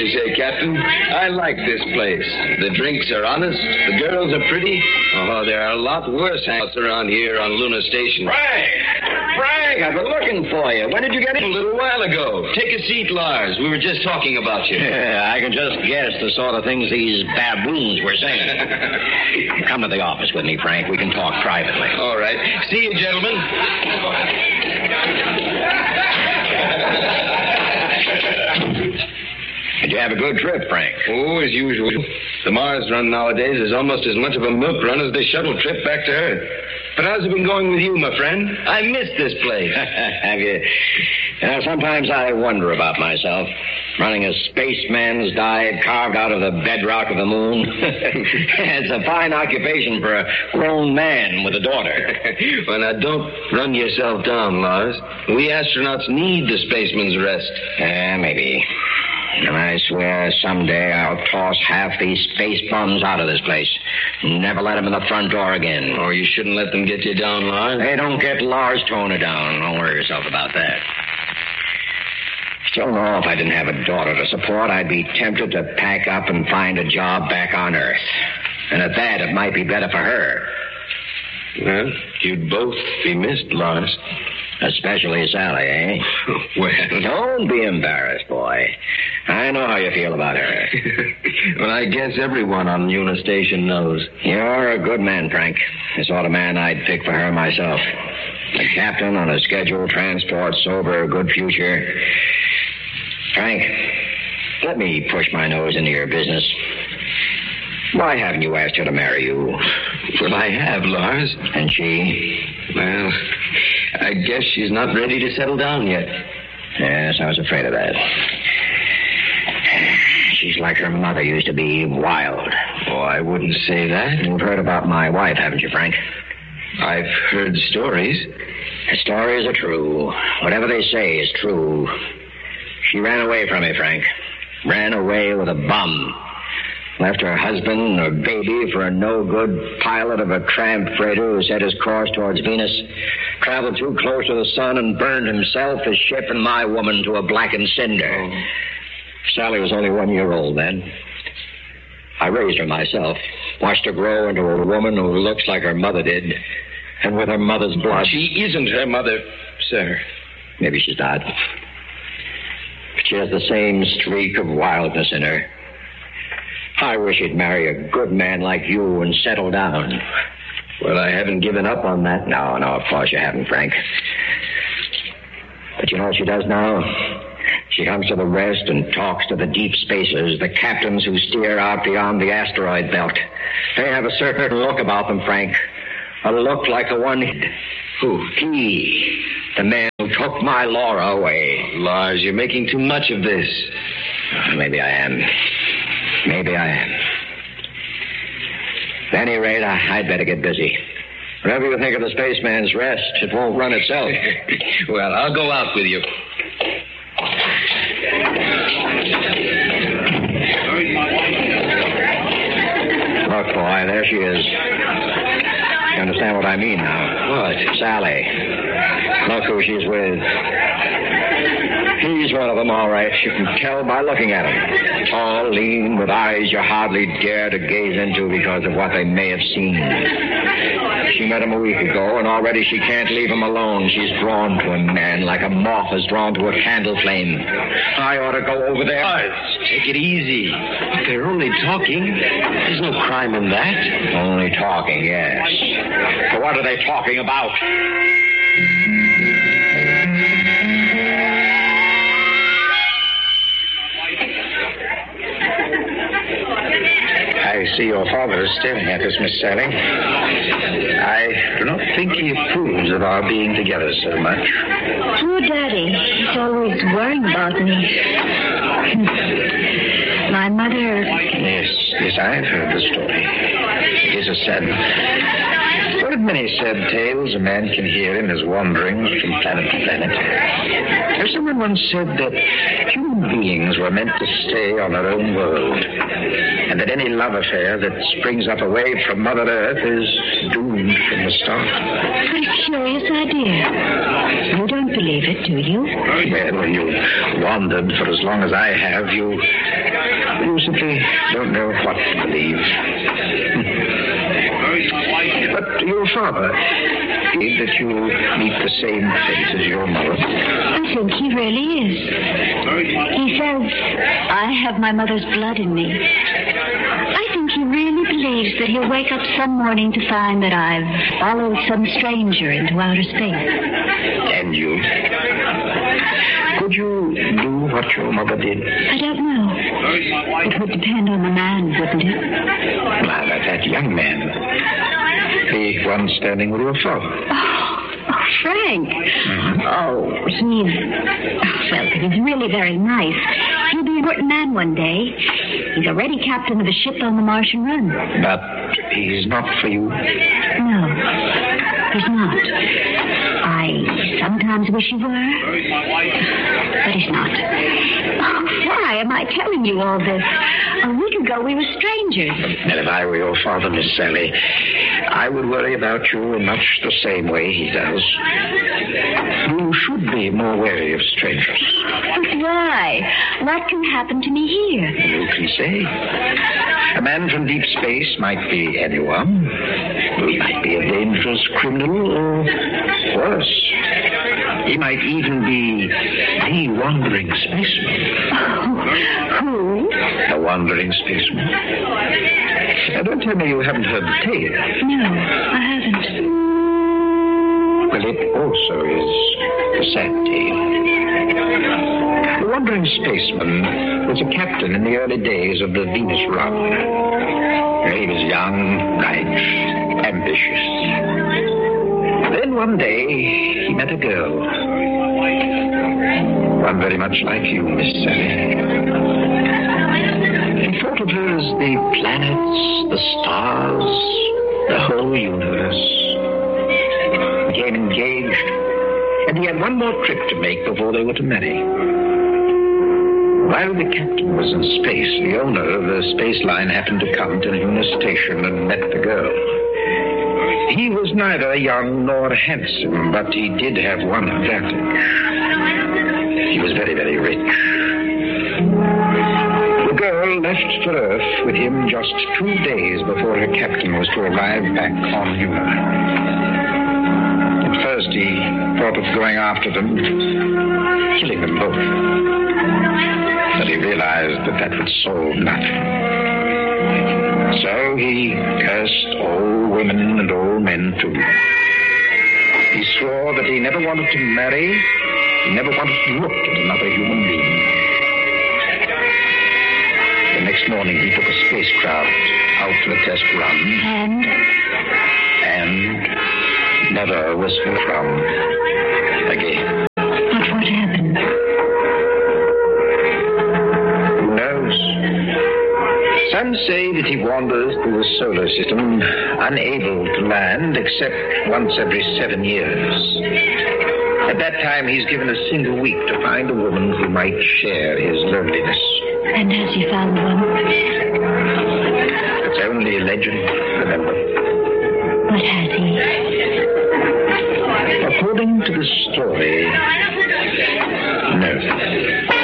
you say, Captain. I like this place. The drinks are honest. The girls are pretty. Oh, there are a lot worse hangouts around here on Luna Station. Frank, I've been looking for you. When did you get in? A little while ago. Take a seat, Lars. We were just talking about you. Yeah, I can just guess the sort of things these baboons were saying. Come to the office with me, Frank. We can talk privately. All right. See you, gentlemen. Did you have a good trip, Frank? Oh, as usual. The Mars run nowadays is almost as much of a milk run as the shuttle trip back to Earth. But how's it been going with you, my friend? I miss this place. Have you? Sometimes I wonder about myself. Running a spaceman's dive carved out of the bedrock of the moon. It's a fine occupation for a grown man with a daughter. Well, now, don't run yourself down, Lars. We astronauts need the spaceman's rest. Maybe. And I swear someday I'll toss half these space bums out of this place. Never let them in the front door again. Oh, you shouldn't let them get you down, Lars. They don't get Lars Toner down. Don't worry yourself about that. Still know if I didn't have a daughter to support, I'd be tempted to pack up and find a job back on Earth. And at that, it might be better for her. Well, you'd both be missed, Lars. Especially Sally, eh? Well, don't be embarrassed, boy. I know how you feel about her. Well, I guess everyone on Luna Station knows. You're a good man, Frank. The sort of man I'd pick for her myself. A captain on a scheduled transport, sober, good future. Frank, let me push my nose into your business. Why haven't you asked her to marry you? Well, I have, Lars. And she? Well, I guess she's not ready to settle down yet. Yes, I was afraid of that. She's like her mother used to be, wild. Oh, I wouldn't say that. You've heard about my wife, haven't you, Frank? I've heard stories. The stories are true. Whatever they say is true. She ran away from me, Frank. Ran away with a bum. Left her husband and her baby for a no-good pilot of a tramp freighter who set his course towards Venus. Traveled too close to the sun and burned himself, his ship, and my woman to a blackened cinder. Oh. Sally was only 1 year old then. I raised her myself. Watched her grow into a woman who looks like her mother did. And with her mother's blood. She isn't her mother, sir. Maybe she's not. But she has the same streak of wildness in her. I wish you'd marry a good man like you and settle down. Well, I haven't given up on that. No, of course you haven't, Frank. But you know what she does now? She comes to the rest and talks to the deep spacers, the captains who steer out beyond the asteroid belt. They have a certain look about them, Frank. A look like the one... Who? He. The man who took my Laura away. Lars, you're making too much of this. Maybe I am. At any rate, I'd better get busy. Whatever you think of the spaceman's rest, it won't run itself. Well, I'll go out with you. Look, boy, there she is. You understand what I mean now? What? Sally. Look who she's with. He's one of them, all right. You can tell by looking at him. Tall, lean, with eyes you hardly dare to gaze into because of what they may have seen. She met him a week ago, and already she can't leave him alone. She's drawn to him, man, like a moth is drawn to a candle flame. I ought to go over there. Take it easy. They're only talking. There's no crime in that. Only talking, yes. But what are they talking about? I see your father is staring at us, Miss Sally. I do not think he approves of our being together so much. Poor Daddy. He's always worrying about me. My mother... Yes, I've heard the story. It is a sad one. heard many sad tales a man can hear in his wanderings from planet to planet. Someone once said that human beings were meant to stay on their own world, and that any love affair that springs up away from Mother Earth is doomed from the start. What a curious idea. You don't believe it, do you? Well, when you've wandered for as long as I have, you simply don't know what to believe. But your father, that you'll meet the same fate as your mother. I think he really is. He says, I have my mother's blood in me. I think he really believes that he'll wake up some morning to find that I've followed some stranger into outer space. And you? Could you do what your mother did? I don't know. It would depend on the man, wouldn't it? Well, that young man. The one standing with your father. Oh, Frank. Mm-hmm. Oh, he's really very nice. He'll be an important man one day. He's already captain of a ship on the Martian run. But he's not for you? No, he's not. I sometimes wish he were, but he's not. Oh, why am I telling you all this? A week ago we were strangers. And if I were your father, Miss Sally, I would worry about you in much the same way he does. You should be more wary of strangers. But why? What can happen to me here? You can say. A man from deep space might be anyone. He might be a dangerous criminal, or worse. He might even be the wandering spaceman. Oh, who? The wandering spaceman. Now, don't tell me you haven't heard the tale. No, I haven't. Well, it also is a sad tale. The wandering spaceman was a captain in the early days of the Venus run. He was young, bright, ambitious. Then one day, he met a girl. One very much like you, Miss Sally. He thought of her as the planets, the stars, the whole universe. Became engaged, and he had one more trip to make before they were to marry. While the captain was in space, the owner of the space line happened to come to Luna Station and met the girl. He was neither young nor handsome, but he did have one advantage. He was very, very rich. The girl left for Earth with him just 2 days before her captain was to arrive back on Luna. At first, he thought of going after them, killing them both. But he realized that would solve nothing. So he cursed all women and all men, too. He swore that he never wanted to marry, he never wanted to look at another human being. The next morning, he took a spacecraft out for a test run. And never was found again. But what happened? Who knows? Some say that he wanders through the solar system, unable to land except once every 7 years. At that time, he's given a single week to find a woman who might share his loneliness. And has he found one? It's only a legend, remember. But has he? According to the story, no.